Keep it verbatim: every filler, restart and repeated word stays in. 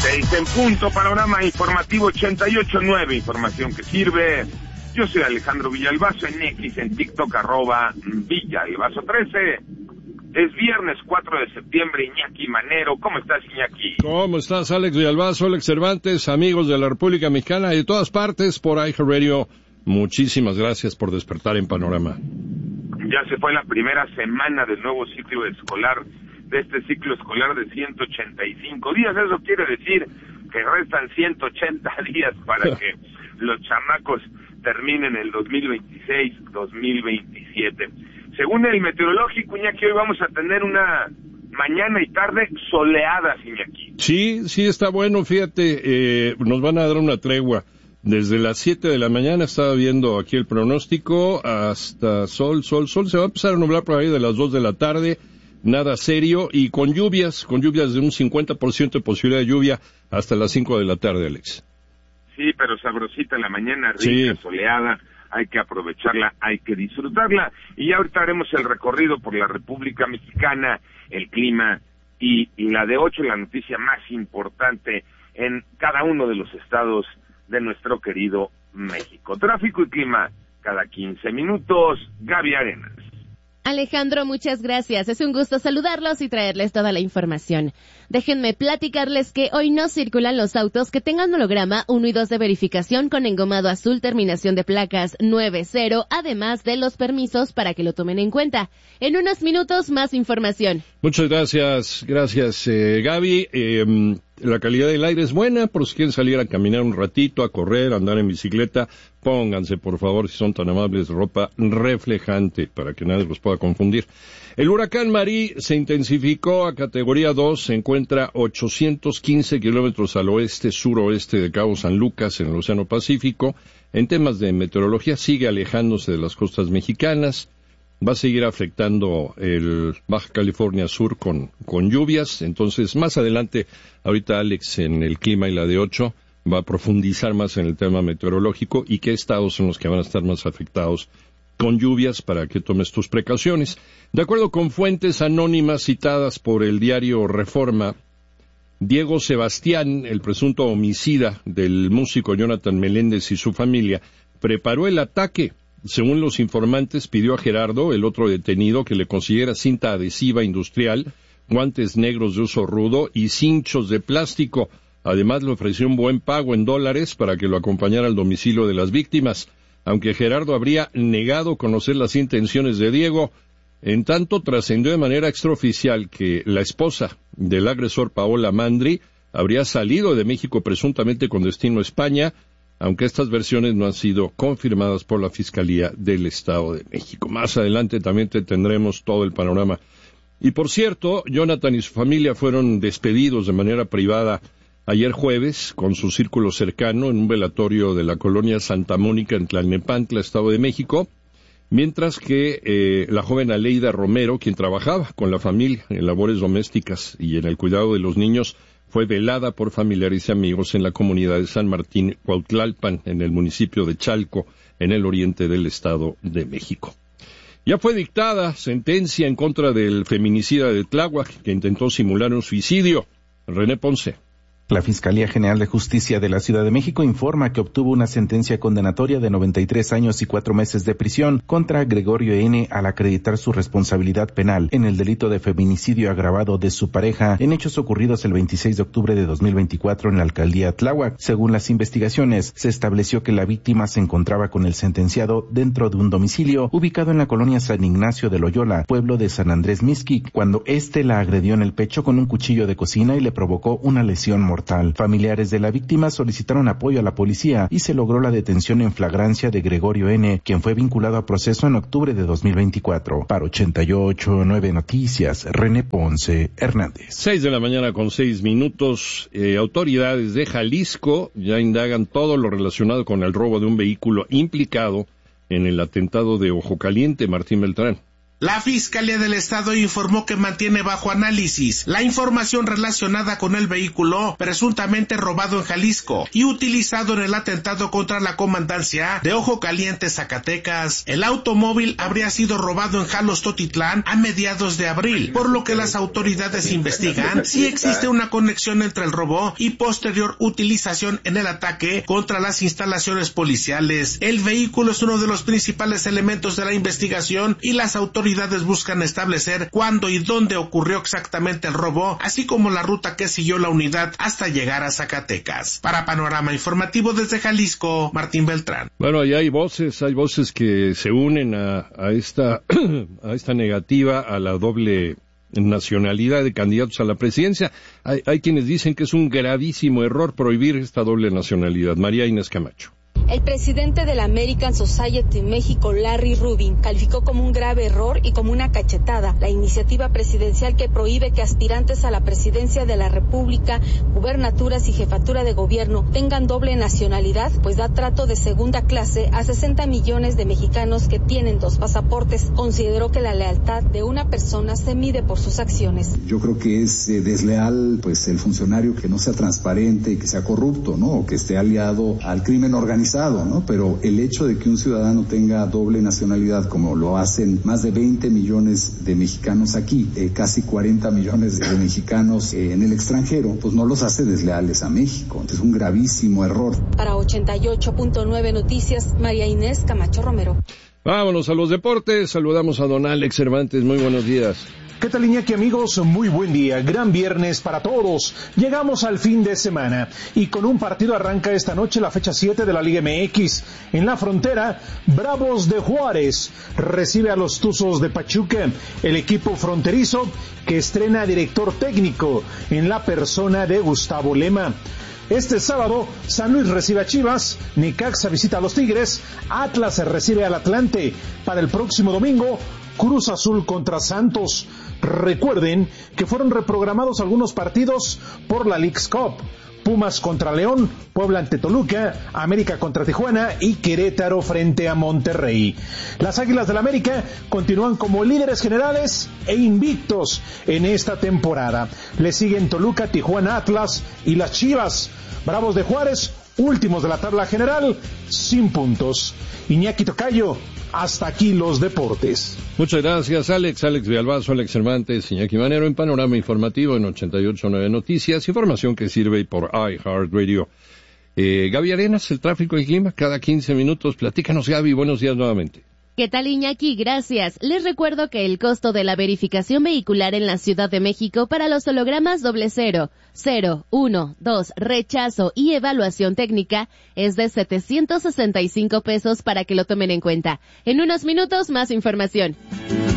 Seis en punto, panorama informativo ochenta y ocho punto nueve, información que sirve. Yo soy Alejandro Villalbazo, en X, en TikTok, arroba Villalbazo trece. Es viernes cuatro de septiembre, Iñaki Manero. ¿Cómo estás, Iñaki? ¿Cómo estás, Alex Villalbazo, Alex Cervantes, amigos de la República Mexicana y de todas partes por iHeartRadio? Muchísimas gracias por despertar en Panorama. Ya se fue la primera semana del nuevo ciclo escolar, de este ciclo escolar de ciento ochenta y cinco días. Eso quiere decir que restan ciento ochenta días para que los chamacos terminen el dos mil veintiséis dos mil veintisiete. Según el meteorológico, Iñaki, hoy vamos a tener una mañana y tarde soleadas, Iñaki. Sí, sí está bueno, fíjate, eh, nos van a dar una tregua. Desde las siete de la mañana estaba viendo aquí el pronóstico, hasta sol, sol, sol. Se va a empezar a nublar por ahí de las dos de la tarde, nada serio, y con lluvias, con lluvias de un cincuenta por ciento de posibilidad de lluvia hasta las cinco de la tarde, Alex. Sí, pero sabrosita la mañana, rica, sí. soleada, hay que aprovecharla, hay que disfrutarla. Y ya ahorita haremos el recorrido por la República Mexicana, el clima y, y la de ocho, la noticia más importante en cada uno de los estados de nuestro querido México. Tráfico y clima cada quince minutos. Gaby Arenas. Alejandro, muchas gracias. Es un gusto saludarlos y traerles toda la información. Déjenme platicarles que hoy no circulan los autos que tengan holograma uno y dos de verificación con engomado azul, terminación de placas nueve cero, además de los permisos para que lo tomen en cuenta. En unos minutos, más información. Muchas gracias, gracias, eh, Gaby. Eh, la calidad del aire es buena, por si quieren salir a caminar un ratito, a correr, a andar en bicicleta, pónganse, por favor, si son tan amables, ropa reflejante para que nadie los pueda confundir. El huracán Marí se intensificó a categoría dos, se encuentra a ochocientos quince kilómetros al oeste-suroeste de Cabo San Lucas, en el Océano Pacífico. En temas de meteorología, sigue alejándose de las costas mexicanas. Va a seguir afectando el Baja California Sur con, con lluvias. Entonces, más adelante, ahorita Alex, en el clima y la de ocho, va a profundizar más en el tema meteorológico y qué estados son los que van a estar más afectados con lluvias para que tomes tus precauciones. De acuerdo con fuentes anónimas citadas por el diario Reforma, Diego Sebastián, el presunto homicida del músico Jonathan Meléndez y su familia, preparó el ataque. Según los informantes, pidió a Gerardo, el otro detenido, que le consiguiera cinta adhesiva industrial, guantes negros de uso rudo y cinchos de plástico. Además, le ofreció un buen pago en dólares para que lo acompañara al domicilio de las víctimas. Aunque Gerardo habría negado conocer las intenciones de Diego, en tanto trascendió de manera extraoficial que la esposa del agresor, Paola Mandri, habría salido de México presuntamente con destino a España, aunque estas versiones no han sido confirmadas por la Fiscalía del Estado de México. Más adelante también te tendremos todo el panorama. Y por cierto, Jonathan y su familia fueron despedidos de manera privada ayer jueves con su círculo cercano en un velatorio de la colonia Santa Mónica en Tlalnepantla, Estado de México, mientras que eh, la joven Aleida Romero, quien trabajaba con la familia en labores domésticas y en el cuidado de los niños, fue velada por familiares y amigos en la comunidad de San Martín, Cuautlalpan, en el municipio de Chalco, en el oriente del Estado de México. Ya fue dictada sentencia en contra del feminicida de Tláhuac, que intentó simular un suicidio. René Ponce. La Fiscalía General de Justicia de la Ciudad de México informa que obtuvo una sentencia condenatoria de noventa y tres años y cuatro meses de prisión contra Gregorio N. al acreditar su responsabilidad penal en el delito de feminicidio agravado de su pareja en hechos ocurridos el veintiséis de octubre de dos mil veinticuatro en la alcaldía Tláhuac. Según las investigaciones, se estableció que la víctima se encontraba con el sentenciado dentro de un domicilio ubicado en la colonia San Ignacio de Loyola, pueblo de San Andrés Mixquic, cuando éste la agredió en el pecho con un cuchillo de cocina y le provocó una lesión mortal. Familiares de la víctima solicitaron apoyo a la policía y se logró la detención en flagrancia de Gregorio N., quien fue vinculado a proceso en octubre de dos mil veinticuatro. Para ochenta y ocho punto nueve Noticias, René Ponce Hernández. Seis de la mañana con seis minutos. Eh, autoridades de Jalisco ya indagan todo lo relacionado con el robo de un vehículo implicado en el atentado de Ojo Caliente. Martín Beltrán. La Fiscalía del Estado informó que mantiene bajo análisis la información relacionada con el vehículo presuntamente robado en Jalisco y utilizado en el atentado contra la comandancia de Ojo Caliente, Zacatecas. El automóvil habría sido robado en Jalostotitlán a mediados de abril, por lo que las autoridades investigan si existe una conexión entre el robo y posterior utilización en el ataque contra las instalaciones policiales. El vehículo es uno de los principales elementos de la investigación y las autoridades buscan establecer cuándo y dónde ocurrió exactamente el robo, así como la ruta que siguió la unidad hasta llegar a Zacatecas. Para Panorama Informativo desde Jalisco, Martín Beltrán. Bueno, ahí hay voces, hay voces que se unen a, a esta a esta negativa a la doble nacionalidad de candidatos a la presidencia. Hay, hay quienes dicen que es un gravísimo error prohibir esta doble nacionalidad. María Inés Camacho. El presidente de la American Society México, Larry Rubin, calificó como un grave error y como una cachetada la iniciativa presidencial que prohíbe que aspirantes a la presidencia de la República, gubernaturas y jefatura de gobierno tengan doble nacionalidad, pues da trato de segunda clase a sesenta millones de mexicanos que tienen dos pasaportes. Consideró que la lealtad de una persona se mide por sus acciones. Yo creo que es eh, desleal, pues, el funcionario que no sea transparente y que sea corrupto, ¿no? O que esté aliado al crimen organizado, ¿no? Pero el hecho de que un ciudadano tenga doble nacionalidad, como lo hacen más de veinte millones de mexicanos aquí, eh, casi cuarenta millones de mexicanos eh, en el extranjero, pues no los hace desleales a México. Es un gravísimo error. Para ochenta y ocho punto nueve Noticias, María Inés Camacho Romero. Vámonos a los deportes. Saludamos a don Alex Cervantes. Muy buenos días. ¿Qué tal, Iñaki, amigos? Muy buen día, gran viernes para todos. Llegamos al fin de semana y con un partido arranca esta noche la fecha siete de la Liga M X. En la frontera, Bravos de Juárez recibe a los Tuzos de Pachuca, el equipo fronterizo que estrena director técnico en la persona de Gustavo Lema. Este sábado, San Luis recibe a Chivas, Necaxa visita a los Tigres, Atlas recibe al Atlante. Para el próximo domingo, Cruz Azul contra Santos. Recuerden que fueron reprogramados algunos partidos por la Leagues Cup. Pumas contra León, Puebla ante Toluca, América contra Tijuana y Querétaro frente a Monterrey. Las Águilas del América continúan como líderes generales e invictos en esta temporada. Le siguen Toluca, Tijuana, Atlas y las Chivas. Bravos de Juárez, últimos de la tabla general, sin puntos. Iñaki Tocayo, hasta aquí los deportes. Muchas gracias, Alex. Alex Villalbazo, Alex Cervantes, Iñaki Manero en Panorama Informativo en ochenta y ocho punto nueve Noticias. Información que sirve por iHeartRadio. Eh, Gaby Arenas, el tráfico y clima, cada quince minutos. Platícanos, Gaby. Buenos días nuevamente. ¿Qué tal, Iñaki? Gracias. Les recuerdo que el costo de la verificación vehicular en la Ciudad de México para los hologramas doble cero, cero, uno, dos, rechazo y evaluación técnica es de setecientos sesenta y cinco pesos para que lo tomen en cuenta. En unos minutos, más información.